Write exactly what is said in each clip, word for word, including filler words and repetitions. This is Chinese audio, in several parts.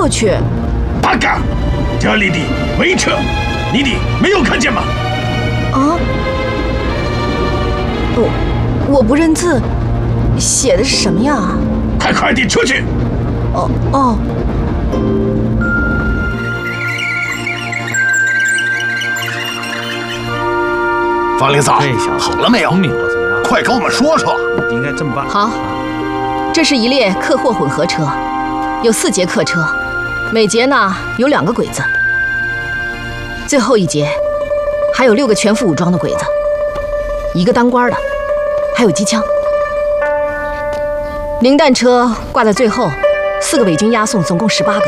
过去。 八嘎！这里的围车，你的没有看见吗？ 啊？我我不认字，写的是什么呀？ 快快地出去！ 哦哦。 方林嫂， 这小子好了没有？ 聪明了怎么样？ 快跟我们说说。 应该这么办。 好，这是一列客货混合车，有四节客车，每节呢有两个鬼子。最后一节还有六个全副武装的鬼子，一个当官的，还有机枪。零弹车挂在最后，四个伪军押送，总共十八个。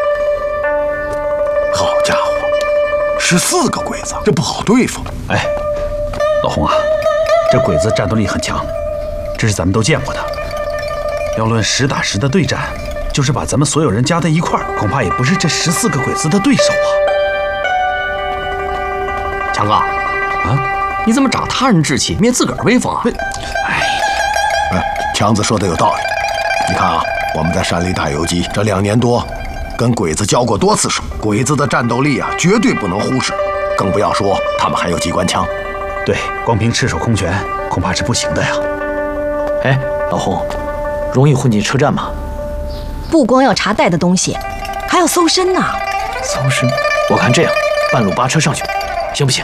好家伙，十四个鬼子，这不好对付。 哎，老洪啊，这鬼子战斗力很强，这是咱们都见过的。要论实打实的对战，就是把咱们所有人加在一块儿，恐怕也不是这十四个鬼子的对手啊。 强哥，啊，你怎么长他人志气，灭自个儿威风啊？ 哎，哎，强子说的有道理。你看啊，我们在山里打游击这两年多，跟鬼子交过多次手，鬼子的战斗力啊，绝对不能忽视，更不要说他们还有机关枪。 对，光凭赤手空拳恐怕是不行的呀。 哎，老洪，容易混进车站吗？ 不光要查带的东西，还要搜身呢。 搜身？我看这样，半路扒车上去，行不行？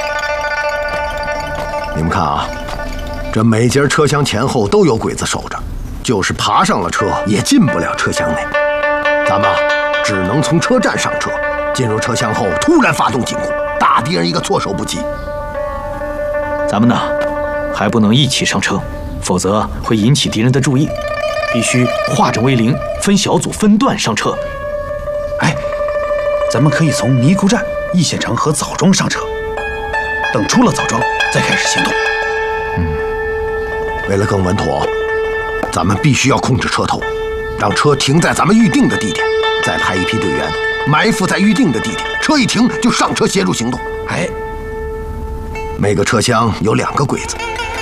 你们看啊，这每节车厢前后都有鬼子守着，就是爬上了车，也进不了车厢内。咱们啊，只能从车站上车，进入车厢后突然发动进攻，打敌人一个措手不及。 咱们呢，还不能一起上车，否则会引起敌人的注意。必须化整为零，分小组分段上车。 哎，咱们可以从尼姑站、易县城和枣庄上车，等出了枣庄再开始行动。 嗯，为了更稳妥，咱们必须要控制车头，让车停在咱们预定的地点，再派一批队员埋伏在预定的地点，车一停就上车协助行动。 哎， 每个车厢有两个鬼子，